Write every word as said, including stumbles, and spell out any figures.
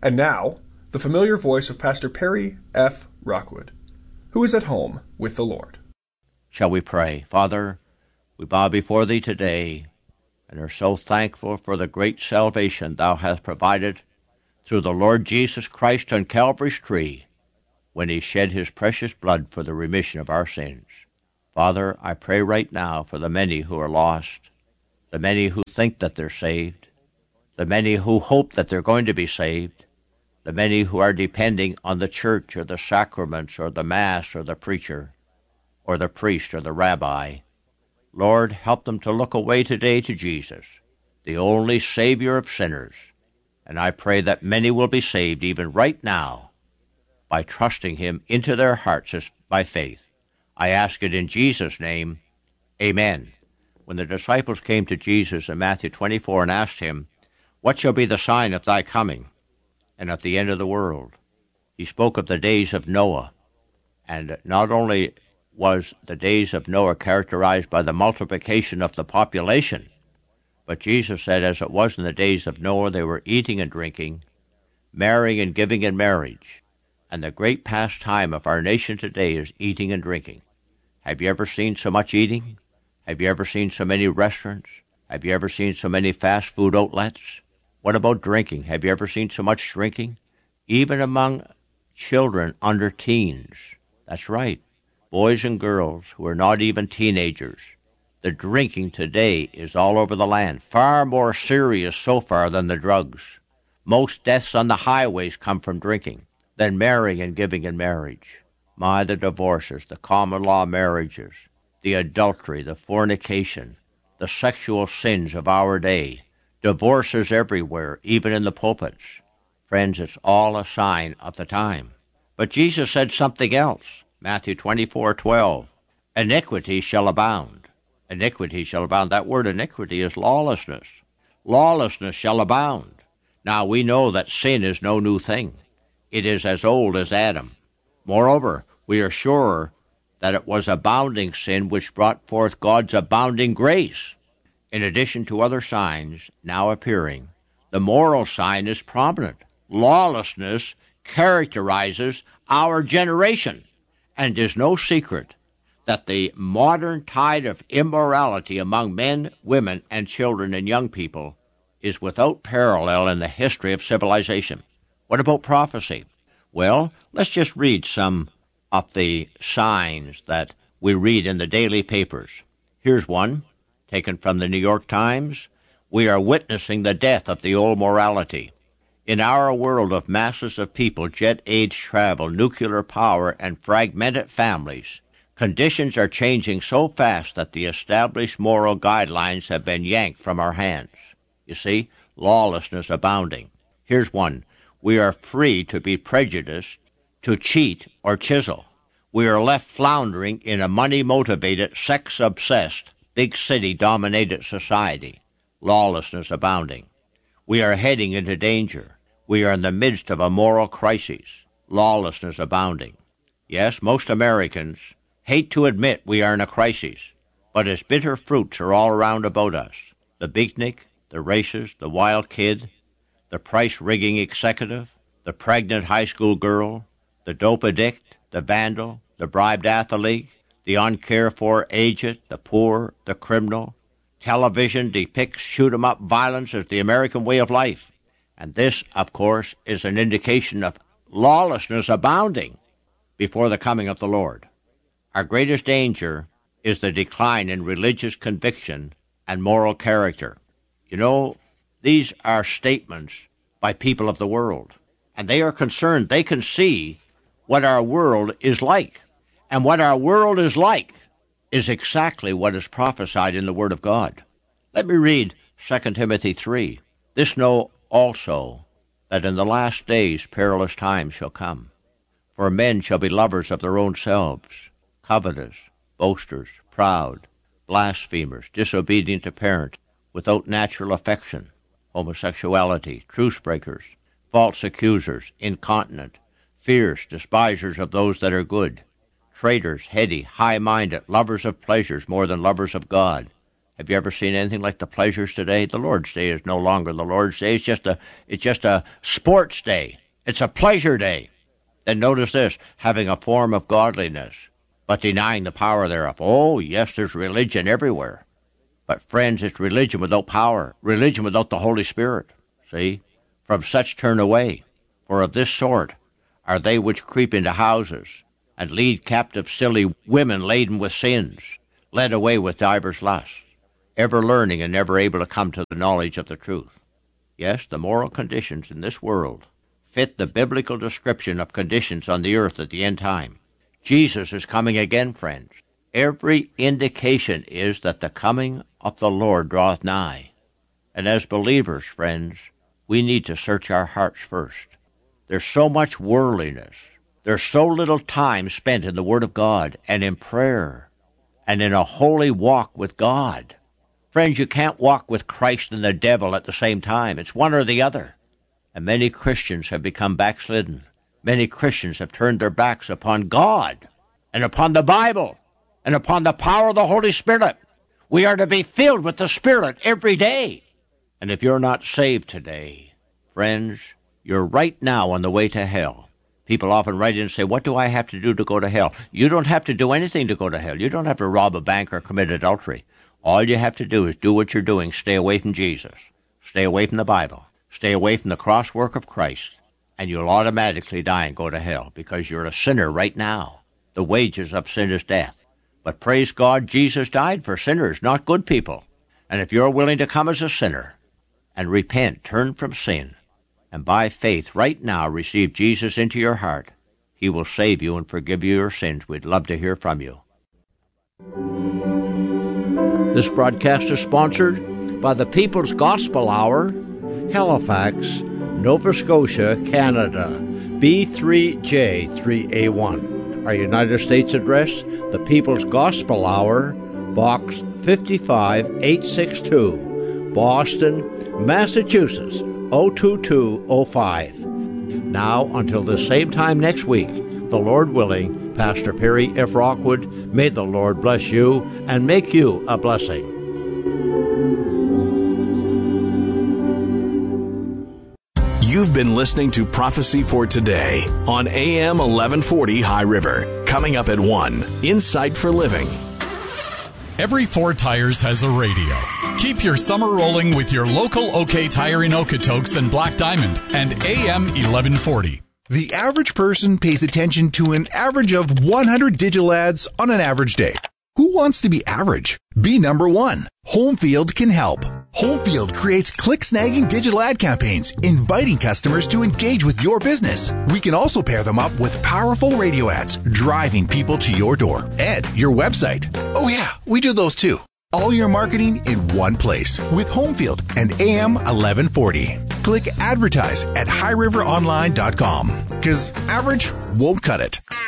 And now, the familiar voice of Pastor Perry F. Rockwood, who is at home with the Lord. Shall we pray? Father, we bow before Thee today and are so thankful for the great salvation Thou hast provided through the Lord Jesus Christ on Calvary's tree when He shed His precious blood for the remission of our sins. Father, I pray right now for the many who are lost, the many who think that they're saved, the many who hope that they're going to be saved, the many who are depending on the church or the sacraments or the Mass or the preacher or the priest or the rabbi. Lord, help them to look away today to Jesus, the only Savior of sinners. And I pray that many will be saved even right now by trusting Him into their hearts as by faith. I ask it in Jesus' name. Amen. When the disciples came to Jesus in Matthew twenty-four and asked Him, "What shall be the sign of Thy coming and of the end of the world?" He spoke of the days of Noah. And not only was the days of Noah characterized by the multiplication of the population, but Jesus said, as it was in the days of Noah, they were eating and drinking, marrying and giving in marriage. And the great pastime of our nation today is eating and drinking. Have you ever seen so much eating? Have you ever seen so many restaurants? Have you ever seen so many fast food outlets? What about drinking? Have you ever seen so much drinking? Even among children under teens. That's right. Boys and girls who are not even teenagers. The drinking today is all over the land, far more serious so far than the drugs. Most deaths on the highways come from drinking, than marrying and giving in marriage. My, the divorces, the common law marriages, the adultery, the fornication, the sexual sins of our day, divorces everywhere, even in the pulpits. Friends, it's all a sign of the time. But Jesus said something else. Matthew twenty-four twelve, iniquity shall abound. Iniquity shall abound. That word iniquity is lawlessness. Lawlessness shall abound. Now we know that sin is no new thing. It is as old as Adam. Moreover, we are sure that it was abounding sin which brought forth God's abounding grace. In addition to other signs now appearing, the moral sign is prominent. Lawlessness characterizes our generation, and it is no secret that the modern tide of immorality among men, women, and children and young people is without parallel in the history of civilization. What about prophecy? Well, let's just read some of the signs that we read in the daily papers. Here's one, taken from the New York Times. We are witnessing the death of the old morality. In our world of masses of people, jet-age travel, nuclear power, and fragmented families, conditions are changing so fast that the established moral guidelines have been yanked from our hands. You see, lawlessness abounding. Here's one. We are free to be prejudiced, to cheat, or chisel. We are left floundering in a money-motivated, sex-obsessed, big city-dominated society. Lawlessness abounding. We are heading into danger. We are in the midst of a moral crisis. Lawlessness abounding. Yes, most Americans hate to admit we are in a crisis, but its bitter fruits are all around about us. The beatnik, the racist, the wild kid, the price-rigging executive, the pregnant high school girl, the dope addict, the vandal, the bribed athlete, the uncared-for aged, the poor, the criminal. Television depicts shoot-'em-up violence as the American way of life. And this, of course, is an indication of lawlessness abounding before the coming of the Lord. Our greatest danger is the decline in religious conviction and moral character. You know, these are statements by people of the world, and they are concerned. They can see what our world is like. And what our world is like is exactly what is prophesied in the Word of God. Let me read Second Timothy three. This know also, that in the last days perilous times shall come. For men shall be lovers of their own selves, covetous, boasters, proud, blasphemers, disobedient to parents, without natural affection, homosexuality, truce breakers, false accusers, incontinent, fierce, despisers of those that are good, traitors, heady, high-minded, lovers of pleasures more than lovers of God, Have you ever seen anything like the pleasures today? The Lord's Day is no longer the Lord's Day. It's just a, it's just a sports day. It's a pleasure day. And notice this, having a form of godliness, but denying the power thereof. Oh, yes, there's religion everywhere. But friends, it's religion without power, religion without the Holy Spirit. See? From such turn away, for of this sort are they which creep into houses, and lead captive silly women laden with sins, led away with divers lusts, ever learning and never able to come to the knowledge of the truth. Yes, the moral conditions in this world fit the biblical description of conditions on the earth at the end time. Jesus is coming again, friends. Every indication is that the coming of the Lord draweth nigh. And as believers, friends, we need to search our hearts first. There's so much worldliness. There's so little time spent in the Word of God and in prayer and in a holy walk with God. Friends, you can't walk with Christ and the devil at the same time. It's one or the other. And many Christians have become backslidden. Many Christians have turned their backs upon God and upon the Bible and upon the power of the Holy Spirit. We are to be filled with the Spirit every day. And if you're not saved today, friends, you're right now on the way to hell. People often write in and say, what do I have to do to go to hell? You don't have to do anything to go to hell. You don't have to rob a bank or commit adultery. All you have to do is do what you're doing. Stay away from Jesus. Stay away from the Bible. Stay away from the cross work of Christ. And you'll automatically die and go to hell because you're a sinner right now. The wages of sin is death. But praise God, Jesus died for sinners, not good people. And if you're willing to come as a sinner and repent, turn from sin, and by faith right now receive Jesus into your heart, he will save you and forgive you your sins. We'd love to hear from you. This broadcast is sponsored by the People's Gospel Hour, Halifax, Nova Scotia, Canada, B three J three A one. Our United States address, the People's Gospel Hour, Box five eight six two, Boston, Massachusetts, oh two two oh five. Now, until the same time next week, the Lord willing, Pastor Perry F. Rockwood, may the Lord bless you and make you a blessing. You've been listening to Prophecy for Today on A M eleven forty High River. Coming up at one, Insight for Living. Every four tires has a radio. Keep your summer rolling with your local OK Tire in Okotoks and Black Diamond and A M eleven forty. The average person pays attention to an average of one hundred digital ads on an average day. Who wants to be average? Be number one. Homefield can help. Homefield creates click-snagging digital ad campaigns, inviting customers to engage with your business. We can also pair them up with powerful radio ads, driving people to your door and your website. Oh yeah, we do those too. All your marketing in one place with Homefield and A M eleven forty. Click advertise at high river online dot com because average won't cut it.